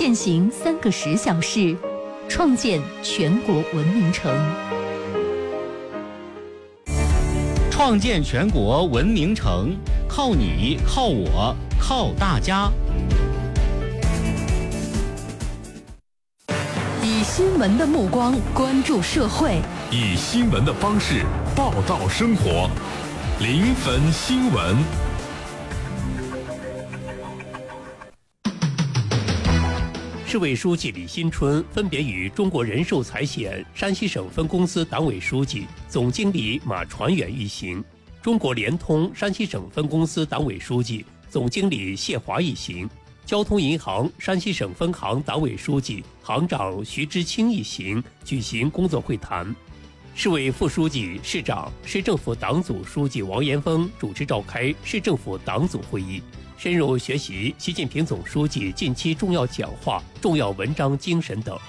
践行3个10小时，创建全国文明城。 创建全国文明城，靠你，靠我，靠大家。 以新闻的目光关注社会， 以新闻的方式报道生活。临汾新闻。 市委书记李新春分别与中国人寿财险山西省分公司党委书记、总经理马传远一行，中国联通山西省分公司党委书记、总经理谢华一行，交通银行山西省分行党委书记、行长徐知清一行举行工作会谈。市委副书记、市长、市政府党组书记王延峰主持召开市政府党组会议，深入学习习近平总书记近期重要讲话、重要文章精神等。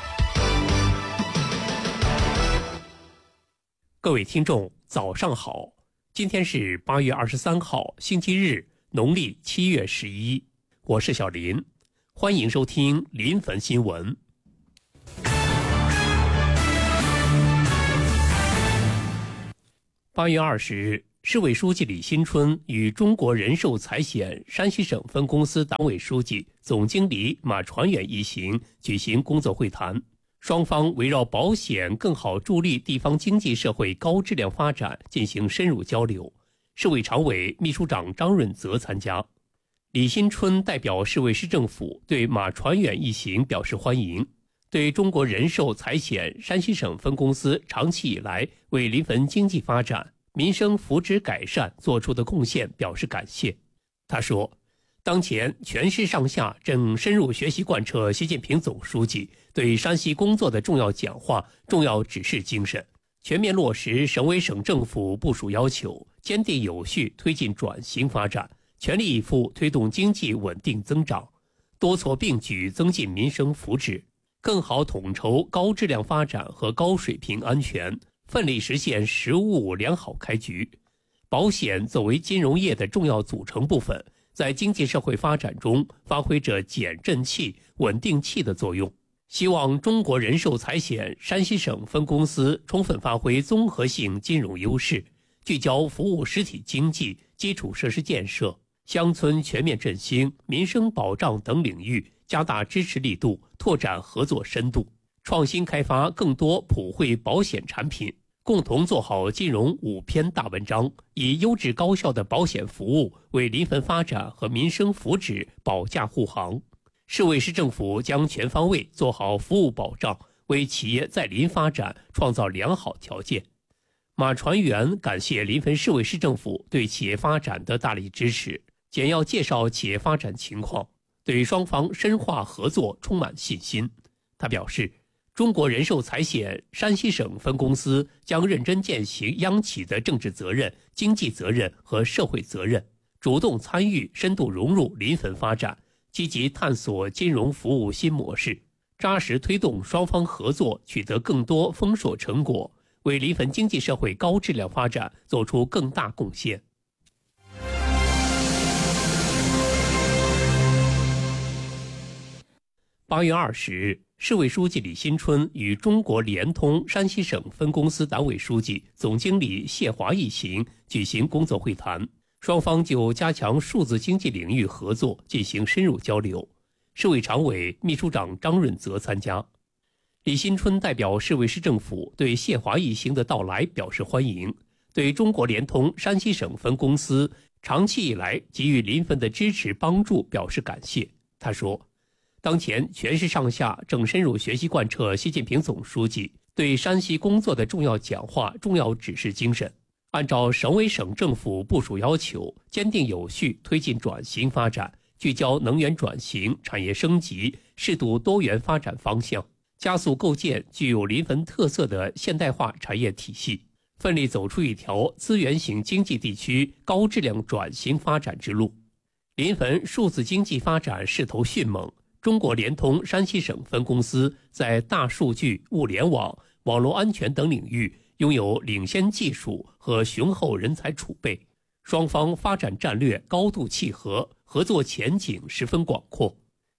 各位听众，早上好！今天是8月23号，星期日，农历7月11，我是小林，欢迎收听临汾新闻。8月20日，市委书记李新春与中国人寿财险山西省分公司党委书记、总经理马传远一行举行工作会谈，双方围绕保险更好助力地方经济社会高质量发展进行深入交流。市委常委、秘书长张润泽参加。李新春代表市委市政府对马传远一行表示欢迎，对中国人寿财险山西省分公司长期以来为临汾经济发展、民生福祉改善做出的贡献表示感谢。他说，当前全市上下正深入学习贯彻习近平总书记对山西工作的重要讲话、重要指示精神，全面落实省委省政府部署要求，坚定有序推进转型发展，全力以赴推动经济稳定增长，多措并举增进民生福祉，更好统筹高质量发展和高水平安全，奋力实现实务良好开局。保险作为金融业的重要组成部分，在经济社会发展中发挥着减震器、稳定器的作用。希望中国人寿财险山西省分公司充分发挥综合性金融优势，聚焦服务实体经济、基础设施建设、乡村全面振兴、民生保障等领域加大支持力度，拓展合作深度，创新开发更多普惠保险产品，共同做好金融5篇大文章，以优质高效的保险服务为临汾发展和民生福祉保驾护航。市委市政府将全方位做好服务保障，为企业在临发展创造良好条件。马传远感谢临汾市委市政府对企业发展的大力支持，简要介绍企业发展情况，对双方深化合作充满信心。他表示，中国人寿财险山西省分公司将认真践行央企的政治责任、经济责任和社会责任，主动参与、深度融入临汾发展，积极探索金融服务新模式，扎实推动双方合作取得更多丰硕成果，为临汾经济社会高质量发展做出更大贡献。8月20日，市委书记李新春与中国联通山西省分公司党委书记、总经理谢华一行举行工作会谈，双方就加强数字经济领域合作进行深入交流。市委常委、秘书长张润泽参加。李新春代表市委市政府对谢华一行的到来表示欢迎，对中国联通山西省分公司长期以来给予临汾的支持帮助表示感谢。他说，当前全市上下正深入学习贯彻习近平总书记对山西工作的重要讲话、重要指示精神，按照省委省政府部署要求，坚定有序推进转型发展，聚焦能源转型、产业升级、适度多元发展方向，加速构建具有临汾特色的现代化产业体系，奋力走出一条资源型经济地区高质量转型发展之路。临汾数字经济发展势头迅猛，中国联通山西省分公司在大数据、物联网、网络安全等领域拥有领先技术和雄厚人才储备，双方发展战略高度契合，合作前景十分广阔。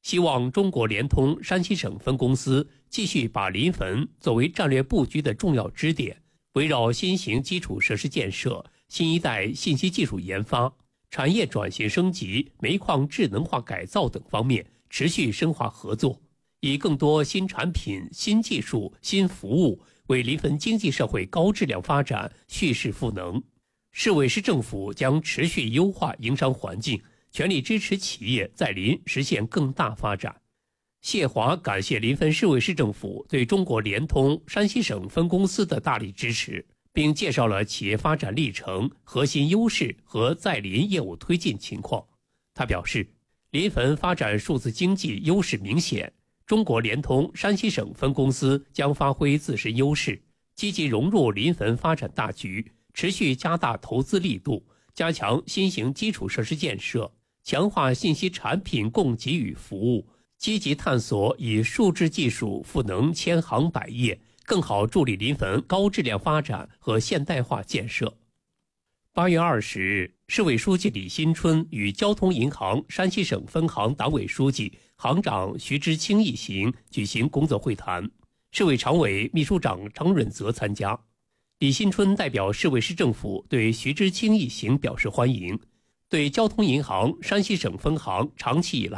希望中国联通山西省分公司继续把临汾作为战略布局的重要支点，围绕新型基础设施建设、新一代信息技术研发、产业转型升级、煤矿智能化改造等方面持续深化合作，以更多新产品、新技术、新服务为临汾经济社会高质量发展蓄势赋能。市委市政府将持续优化营商环境，全力支持企业在临实现更大发展。谢华感谢临汾市委市政府对中国联通山西省分公司的大力支持，并介绍了企业发展历程、核心优势和在临业务推进情况。他表示，临汾发展数字经济优势明显，中国联通山西省分公司将发挥自身优势，积极融入临汾发展大局，持续加大投资力度，加强新型基础设施建设，强化信息产品供给与服务，积极探索以数字技术赋能千行百业，更好助力临汾高质量发展和现代化建设。8月20日，市委书记李新春与交通银行山西省分行党委书记、行长徐知清一行举行工作会谈，市委常委、秘书长张润泽参加。李新春代表市委市政府对徐知清一行表示欢迎，对交通银行山西省分行长期以来